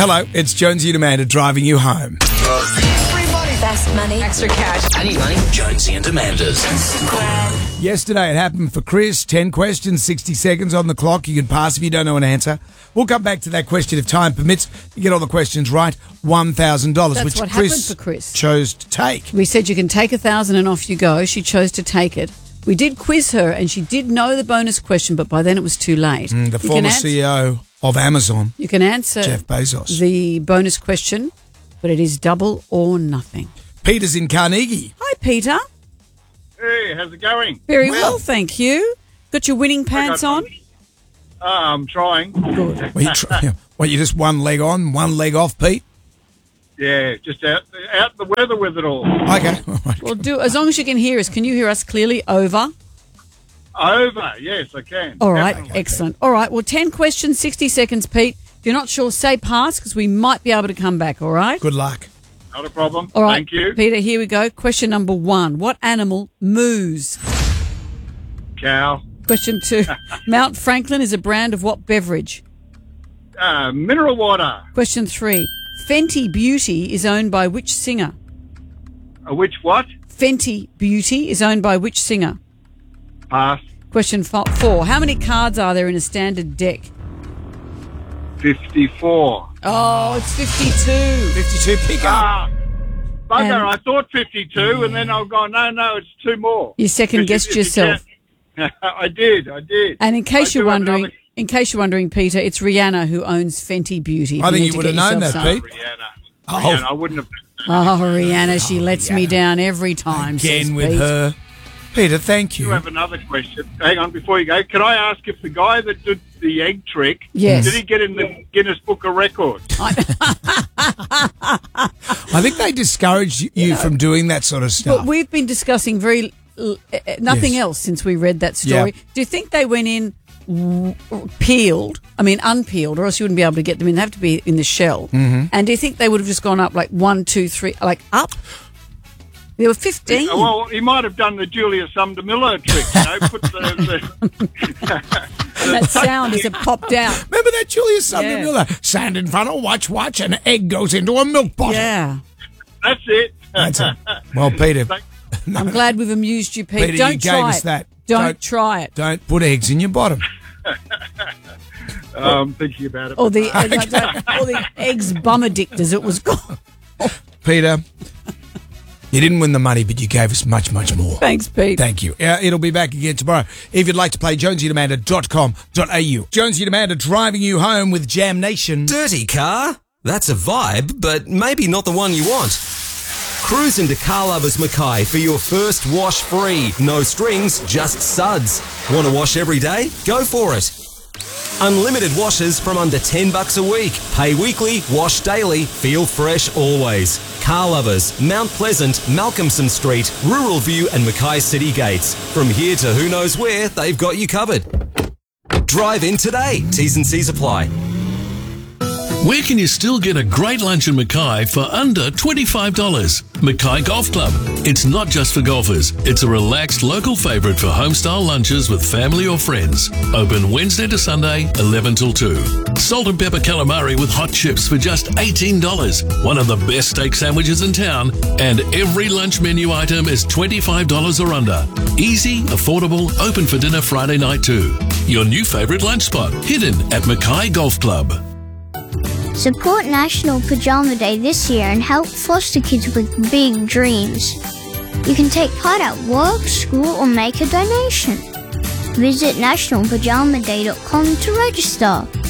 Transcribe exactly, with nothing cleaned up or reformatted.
Hello, it's Jonesy and Amanda driving you home. Free money. Fast money. Extra cash. I need money. Jonesy and Amanda's. Yesterday it happened for Chris. ten questions, sixty seconds on the clock. You can pass if you don't know an answer. We'll come back to that question if time permits. You get all the questions right, one thousand dollars, That's which what Chris, happened for Chris. chose to take. We said you can take a thousand and off you go. She chose to take it. We did quiz her and she did know the bonus question, but by then it was too late. Mm, the You former can ans- C E O of Amazon, You can answer Jeff Bezos. the bonus question, but it is double or nothing. Peter's in Carnegie. Hi, Peter. Hey, how's it going? Very Well. well, thank you. Got your winning pants got- on? Uh, I'm trying. Good. Well, you, try, well, you just one leg on, one leg off, Pete? Yeah, just out out in the weather with it all. Okay. All right. Well, do as long as you can hear us. Can you hear us clearly? Over. Over, yes, I can. All right, Definitely. excellent. All right, well, ten questions, sixty seconds, Pete. If you're not sure, say pass because we might be able to come back, all right? Good luck. Not a problem. All right, Thank you. Peter, here we go. Question number one. What animal moos? Cow. Question two. Mount Franklin is a brand of what beverage? Uh, mineral water. Question three. Fenty Beauty is owned by which singer? Uh, which what? Fenty Beauty is owned by which singer? Pass. Question fo- four. How many cards are there in a standard deck? fifty-four. Oh, it's fifty-two. fifty-two pick up. Ah, bugger, And- I thought fifty-two, and then I've gone, no, no, it's two more. You second Because guessed if you yourself. can't- I did, I did. And in case I you're do have wondering, another- in case you're wondering, Peter, it's Rihanna who owns Fenty Beauty. I think need you to would have get known yourself that, some. Pete. Rihanna. Oh. Rihanna, I wouldn't have. Oh, Rihanna, she lets me down every time. says Again with Pete. her. Peter, thank You you. have another question. Hang on, before you go, can I ask if the guy that did the egg trick, Yes. did he get in the Guinness Book of Records? I think they discouraged you from doing that sort of stuff. But we've been discussing very uh, nothing Yes. else since we read that story. Yeah. Do you think they went in w- peeled? I mean, unpeeled, or else you wouldn't be able to get them in. They have to be in the shell. Mm-hmm. And do you think they would have just gone up like one, two, three, like up? There were fifteen. Oh, well, he might have done the Julia Sumner Miller trick, you know, put the, the, That sound as it popped out. Remember that Julius Sumner Yeah. Miller? Stand in front of watch, watch, and an egg goes into a milk bottle. Yeah. that's it. That's it. Well, Peter, Thank- I'm glad we've amused you, Pete. Peter, you Don't gave try us it. that. Don't, Don't- try it. don't put eggs in your bottom. Oh, I'm thinking about it. Or the, uh, don't- or the eggs bumadict, as it was called. Peter, you didn't win the money, but you gave us much, much more. Thanks, Pete. Thank you. Uh, it'll be back again tomorrow. If you'd like to play, jonesy and amanda dot com dot a u. Jonesy and Amanda driving you home with Jam Nation. Dirty car? That's a vibe, but maybe not the one you want. Cruise into Car Lovers Mackay for your first wash free. No strings, just suds. Want to wash every day? Go for it. Unlimited washes from under ten bucks a week. Pay weekly, wash daily, feel fresh always. Car Lovers, Mount Pleasant, Malcolmson Street, Rural View and Mackay City Gates. From here to who knows where, they've got you covered. Drive in today. T's and C's apply. Where can you still get a great lunch in Mackay for under twenty-five dollars? Mackay Golf Club. It's not just for golfers. It's a relaxed local favourite for home-style lunches with family or friends. Open Wednesday to Sunday, eleven till two. Salt and pepper calamari with hot chips for just eighteen dollars. One of the best steak sandwiches in town. And every lunch menu item is twenty-five dollars or under. Easy, affordable, open for dinner Friday night too. Your new favourite lunch spot, hidden at Mackay Golf Club. Support National Pajama Day this year and help foster kids with big dreams. You can take part at work, school, or make a donation. Visit national pajama day dot com to register.